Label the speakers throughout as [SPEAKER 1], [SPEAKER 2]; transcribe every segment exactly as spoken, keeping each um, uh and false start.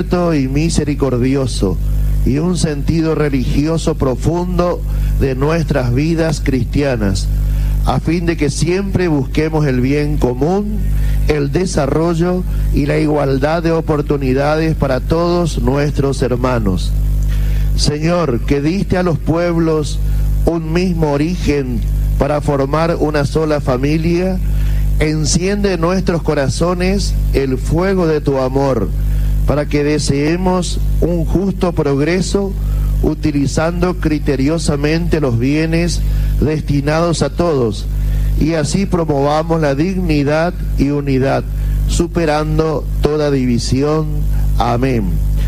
[SPEAKER 1] abierto y misericordioso, y un sentido religioso profundo de nuestras vidas cristianas, a fin de que siempre busquemos el bien común, el desarrollo y la igualdad de oportunidades para todos nuestros hermanos. Señor, que diste a los pueblos un mismo origen para formar una sola familia, enciende en nuestros corazones el fuego de tu amor, para que deseemos un justo progreso, utilizando criteriosamente los bienes destinados a todos, y así promovamos la dignidad y unidad, superando toda división. Amén.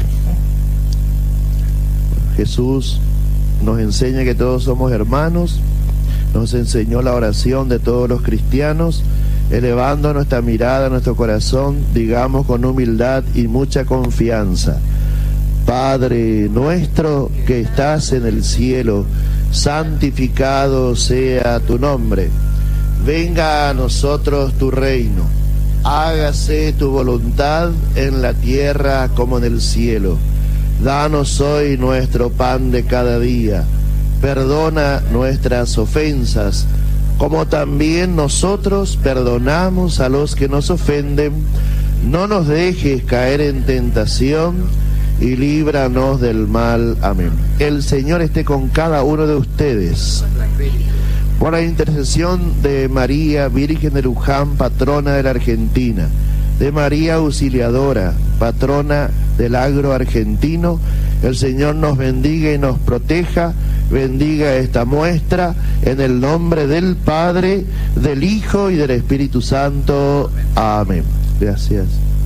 [SPEAKER 1] Jesús nos enseña que todos somos hermanos, nos enseñó la oración de todos los cristianos. Elevando nuestra mirada, nuestro corazón, digamos con humildad y mucha confianza: Padre nuestro que estás en el cielo, santificado sea tu nombre. Venga a nosotros tu reino. Hágase tu voluntad en la tierra como en el cielo. Danos hoy nuestro pan de cada día. Perdona nuestras ofensas, como también nosotros perdonamos a los que nos ofenden. No nos dejes caer en tentación y líbranos del mal. Amén. El Señor esté con cada uno de ustedes. Por la intercesión de María, Virgen de Luján, patrona de la Argentina, de María Auxiliadora, patrona del agro argentino, el Señor nos bendiga y nos proteja. Bendiga esta muestra en el nombre del Padre, del Hijo y del Espíritu Santo. Amén. Gracias.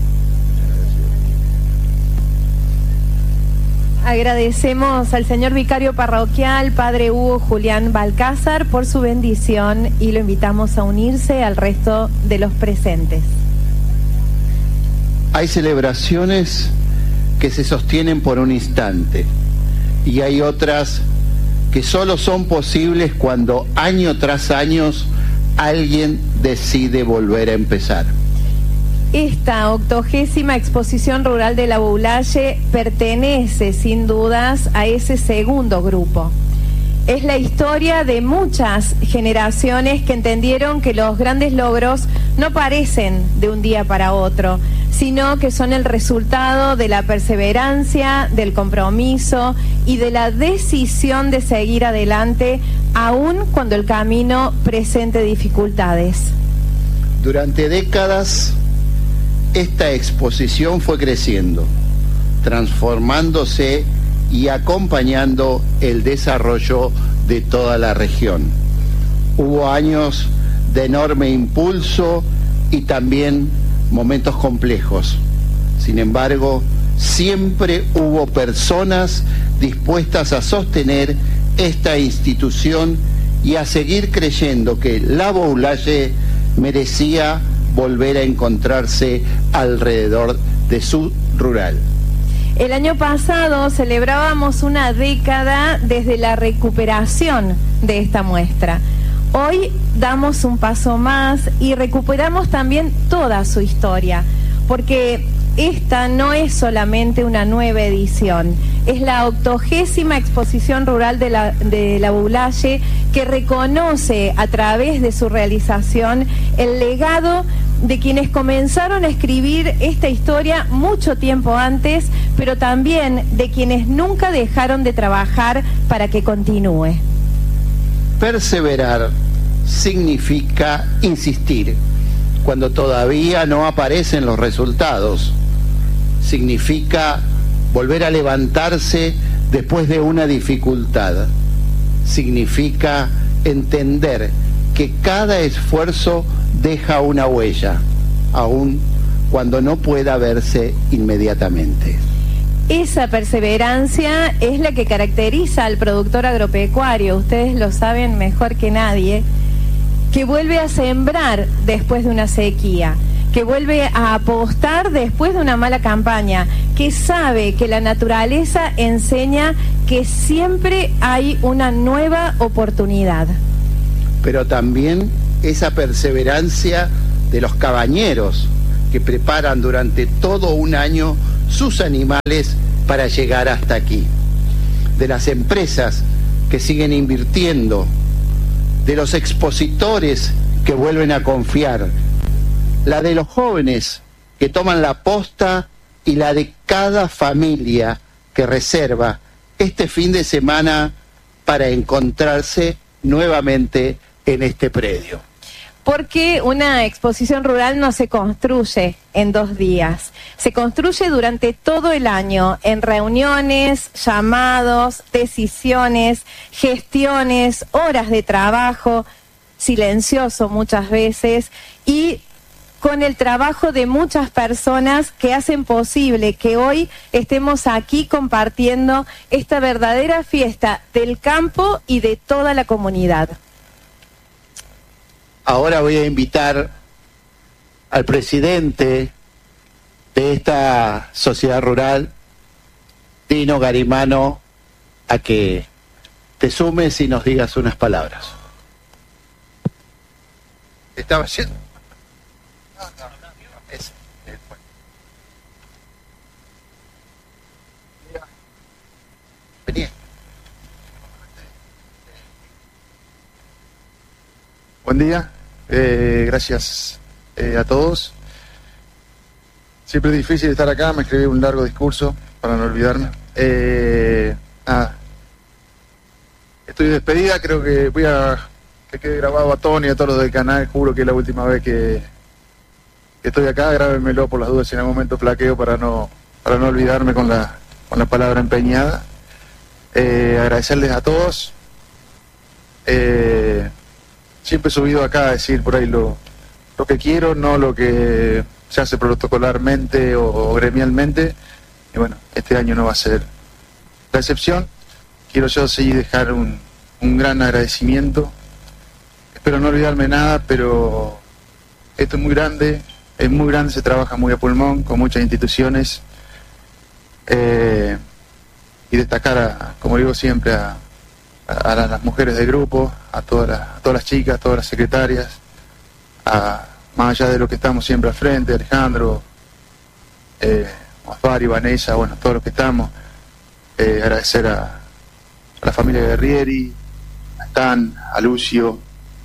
[SPEAKER 2] Agradecemos al señor vicario parroquial, Padre Hugo Julián Balcázar, por su bendición, y lo invitamos a unirse al resto de los presentes.
[SPEAKER 3] Hay celebraciones que se sostienen por un instante y hay otras que solo son posibles cuando año tras año alguien decide volver a empezar.
[SPEAKER 2] Esta octogésima exposición rural de la Boulaye pertenece sin dudas a ese segundo grupo. Es la historia de muchas generaciones que entendieron que los grandes logros no parecen de un día para otro, sino que son el resultado de la perseverancia, del compromiso y de la decisión de seguir adelante, aun cuando el camino presente dificultades.
[SPEAKER 3] Durante décadas, esta exposición fue creciendo, transformándose y acompañando el desarrollo de toda la región. Hubo años de enorme impulso y también momentos complejos. Sin embargo, siempre hubo personas dispuestas a sostener esta institución y a seguir creyendo que la Boulaye merecía volver a encontrarse alrededor de su rural.
[SPEAKER 2] El año pasado celebrábamos una década desde la recuperación de esta muestra. Hoy damos un paso más y recuperamos también toda su historia, porque esta no es solamente una nueva edición, es la octogésima exposición rural de la, de la Boulaye, que reconoce a través de su realización el legado de quienes comenzaron a escribir esta historia mucho tiempo antes, pero también de quienes nunca dejaron de trabajar para que continúe.
[SPEAKER 3] Perseverar significa insistir cuando todavía no aparecen los resultados. Significa volver a levantarse después de una dificultad. Significa entender que cada esfuerzo deja una huella, aun cuando no pueda verse inmediatamente.
[SPEAKER 2] Esa perseverancia es la que caracteriza al productor agropecuario, ustedes lo saben mejor que nadie, que vuelve a sembrar después de una sequía, que vuelve a apostar después de una mala campaña, que sabe que la naturaleza enseña que siempre hay una nueva oportunidad.
[SPEAKER 3] Pero también esa perseverancia de los cabañeros que preparan durante todo un año sus animales para llegar hasta aquí, de las empresas que siguen invirtiendo, de los expositores que vuelven a confiar, la de los jóvenes que toman la posta y la de cada familia que reserva este fin de semana para encontrarse nuevamente en este predio.
[SPEAKER 2] Porque una exposición rural no se construye en dos días, se construye durante todo el año, en reuniones, llamados, decisiones, gestiones, horas de trabajo, silencioso muchas veces, y con el trabajo de muchas personas que hacen posible que hoy estemos aquí compartiendo esta verdadera fiesta del campo y de toda la comunidad.
[SPEAKER 3] Ahora voy a invitar al presidente de esta sociedad rural, Dino Garimano, a que te sumes y nos digas unas palabras. ¿Estaba haciendo? No, no, no. Es, es bueno. Vení.
[SPEAKER 4] Buen día, eh, gracias eh, a todos. Siempre es difícil estar acá, me escribí un largo discurso para no olvidarme. Eh, nada. Estoy de despedida, creo que voy a que quede grabado a Tony y a todos los del canal, juro que es la última vez que, que estoy acá, grábenmelo por las dudas si en algún momento flaqueo para no, para no olvidarme con la, con la palabra empeñada. Eh, agradecerles a todos. Eh, Siempre he subido acá a decir por ahí lo, lo que quiero, no lo que se hace protocolarmente o, o gremialmente. Y bueno, este año no va a ser la excepción. Quiero yo sí dejar un, un gran agradecimiento. Espero no olvidarme nada, pero esto es muy grande, es muy grande, se trabaja muy a pulmón, con muchas instituciones. Eh, y destacar, a, como digo siempre, a... a las, las mujeres del grupo, a todas las, a todas las chicas, a todas las secretarias, a, más allá de lo que estamos siempre al frente, Alejandro, eh, Osvaldo, Vanessa, bueno, todos los que estamos, eh, agradecer a, a la familia Guerrieri, a Stan, a Lucio,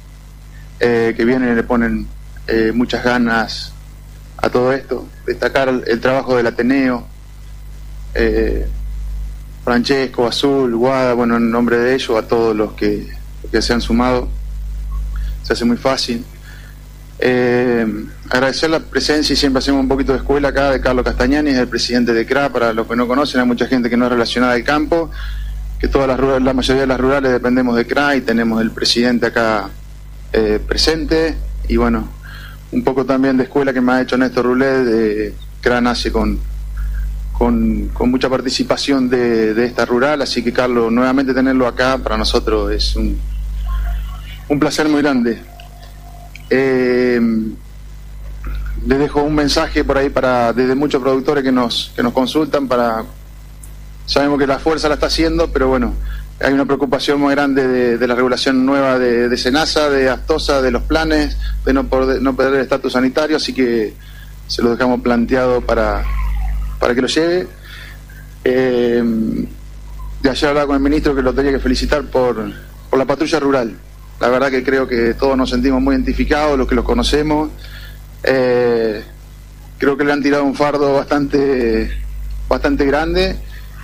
[SPEAKER 4] eh, que vienen y le ponen eh, muchas ganas a todo esto, destacar el, el trabajo del Ateneo, eh, Francesco, Azul, Guada, bueno, en nombre de ellos, a todos los que, que se han sumado, se hace muy fácil. Eh, agradecer la presencia, y siempre hacemos un poquito de escuela acá, de Carlos Castañani, es el presidente de C R A, para los que no conocen, hay mucha gente que no es relacionada al campo, que todas las rurales, la mayoría de las rurales dependemos de C R A y tenemos el presidente acá eh, presente, y bueno, un poco también de escuela que me ha hecho Néstor Rulet, de C R A nace con... Con, con mucha participación de, de esta rural, así que Carlos, nuevamente tenerlo acá para nosotros es un, un placer muy grande. Eh, les dejo un mensaje por ahí para desde muchos productores que nos que nos consultan, para sabemos que la fuerza la está haciendo, pero bueno, hay una preocupación muy grande de, de la regulación nueva de, de Senasa, de Astosa, de los planes, de no, poder, no perder el estatus sanitario, así que se lo dejamos planteado para para que lo lleve. Eh, de ayer hablaba con el ministro, que lo tenía que felicitar por, por la patrulla rural. La verdad que creo que todos nos sentimos muy identificados, los que los conocemos. Eh, creo que le han tirado un fardo bastante bastante grande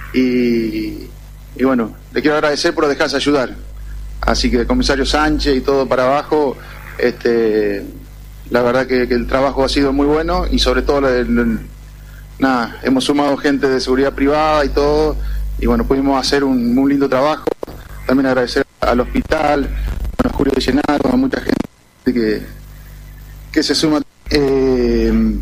[SPEAKER 4] y, y bueno, le quiero agradecer por dejarse ayudar. Así que el comisario Sánchez y todo para abajo, este, la verdad que, que el trabajo ha sido muy bueno, y sobre todo el, el, nada, hemos sumado gente de seguridad privada y todo, y bueno, pudimos hacer un, un lindo trabajo. También agradecer al hospital, a Julio de Llenado, a mucha gente que, que se suma. Eh,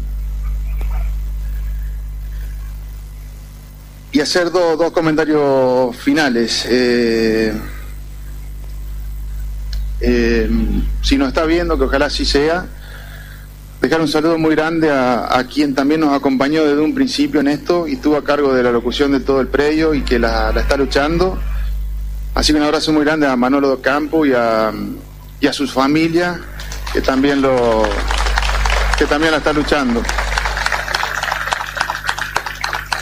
[SPEAKER 4] y hacer do, dos comentarios finales. Eh, eh, si nos está viendo, que ojalá así sea, dejar un saludo muy grande a, a quien también nos acompañó desde un principio en esto y estuvo a cargo de la locución de todo el predio y que la, la está luchando. Así que un abrazo muy grande a Manolo Campo y a, y a sus familias, que también lo que también la está luchando.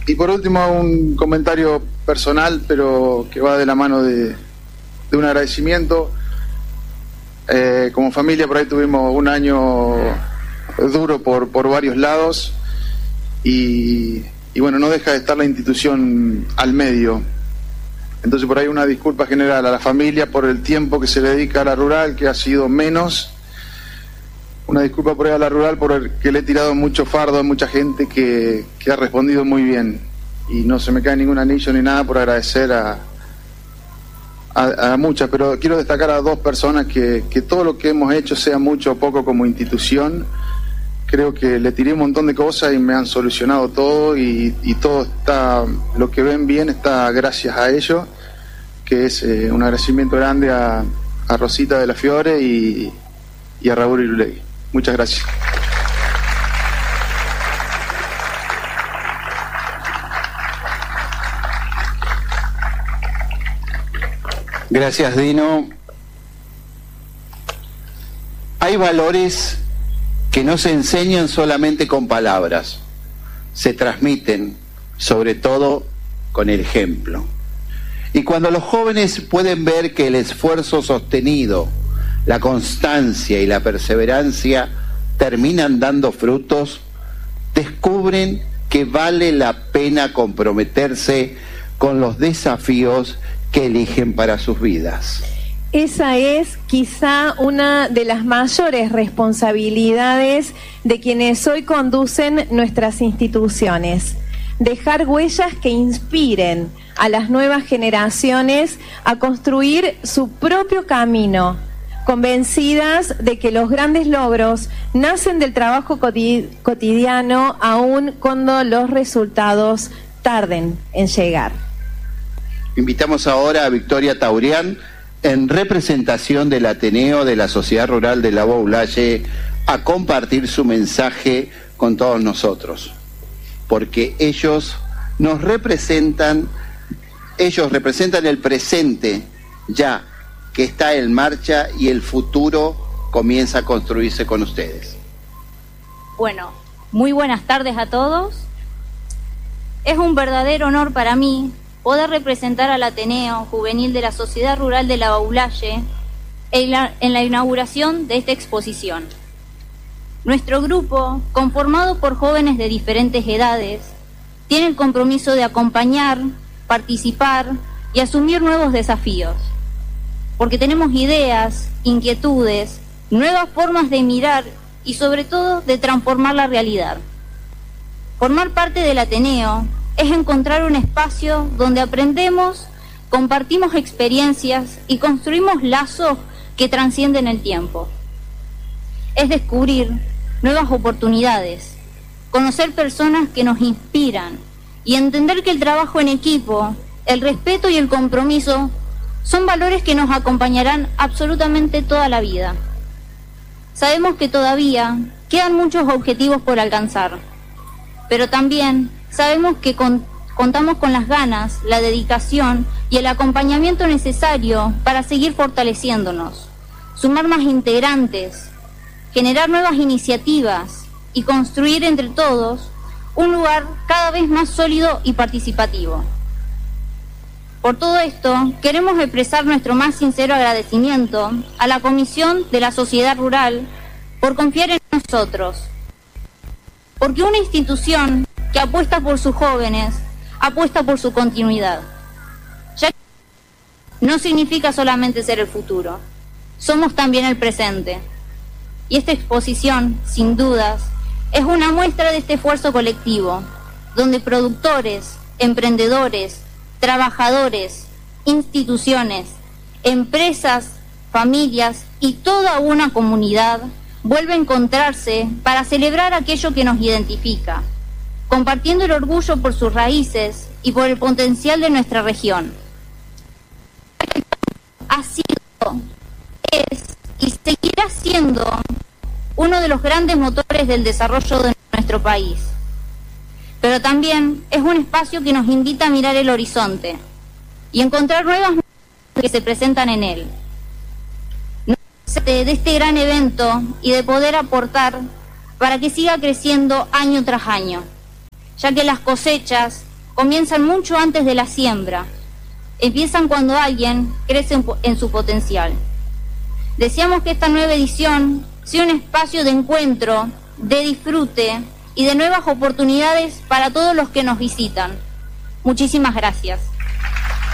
[SPEAKER 4] Y por último, un comentario personal, pero que va de la mano de, de un agradecimiento. Eh, como familia por ahí tuvimos un año duro por, por varios lados y, y bueno, no deja de estar la institución al medio. Entonces por ahí una disculpa general a la familia por el tiempo que se le dedica a la rural, que ha sido menos. Una disculpa por ahí a la rural porque le he tirado mucho fardo a mucha gente que, que ha respondido muy bien. Y no se me cae ningún anillo ni nada por agradecer a, a, a muchas, pero quiero destacar a dos personas que, que todo lo que hemos hecho, sea mucho o poco como institución, creo que le tiré un montón de cosas y me han solucionado todo y, y todo está, lo que ven bien está gracias a ellos, que es eh, un agradecimiento grande a, a Rosita de la Fiore y, y a Raúl Irulegui. Muchas gracias.
[SPEAKER 3] Gracias, Dino. Hay valores que no se enseñan solamente con palabras, se transmiten, sobre todo con el ejemplo. Y cuando los jóvenes pueden ver que el esfuerzo sostenido, la constancia y la perseverancia terminan dando frutos, descubren que vale la pena comprometerse con los desafíos que eligen para sus vidas.
[SPEAKER 2] Esa es quizá una de las mayores responsabilidades de quienes hoy conducen nuestras instituciones. Dejar huellas que inspiren a las nuevas generaciones a construir su propio camino, convencidas de que los grandes logros nacen del trabajo cotidiano, aun cuando los resultados tarden en llegar.
[SPEAKER 3] Invitamos ahora a Victoria Taurián, en representación del Ateneo de la Sociedad Rural de la Baulaye, a compartir su mensaje con todos nosotros, porque ellos nos representan, ellos representan el presente ya que está en marcha y el futuro comienza a construirse con ustedes.
[SPEAKER 5] Bueno, muy buenas tardes a todos. Es un verdadero honor para mí poder representar al Ateneo Juvenil de la Sociedad Rural de la Baulaye en la, en la inauguración de esta exposición. Nuestro grupo, conformado por jóvenes de diferentes edades, tiene el compromiso de acompañar, participar y asumir nuevos desafíos, porque tenemos ideas, inquietudes, nuevas formas de mirar y sobre todo de transformar la realidad. Formar parte del Ateneo es encontrar un espacio donde aprendemos, compartimos experiencias y construimos lazos que trascienden el tiempo. Es descubrir nuevas oportunidades, conocer personas que nos inspiran y entender que el trabajo en equipo, el respeto y el compromiso son valores que nos acompañarán absolutamente toda la vida. Sabemos que todavía quedan muchos objetivos por alcanzar, pero también sabemos que con, contamos con las ganas, la dedicación y el acompañamiento necesario para seguir fortaleciéndonos, sumar más integrantes, generar nuevas iniciativas y construir entre todos un lugar cada vez más sólido y participativo. Por todo esto, queremos expresar nuestro más sincero agradecimiento a la Comisión de la Sociedad Rural por confiar en nosotros, porque una institución que apuesta por sus jóvenes, apuesta por su continuidad. Ya que no significa solamente ser el futuro, somos también el presente. Y esta exposición, sin dudas, es una muestra de este esfuerzo colectivo, donde productores, emprendedores, trabajadores, instituciones, empresas, familias y toda una comunidad vuelve a encontrarse para celebrar aquello que nos identifica, compartiendo el orgullo por sus raíces y por el potencial de nuestra región. Ha sido, es y seguirá siendo uno de los grandes motores del desarrollo de nuestro país. Pero también es un espacio que nos invita a mirar el horizonte y encontrar nuevas que se presentan en él. De este gran evento y de poder aportar para que siga creciendo año tras año, ya que las cosechas comienzan mucho antes de la siembra. Empiezan cuando alguien crece en, en su potencial. Deseamos que esta nueva edición sea un espacio de encuentro, de disfrute y de nuevas oportunidades para todos los que nos visitan. Muchísimas gracias.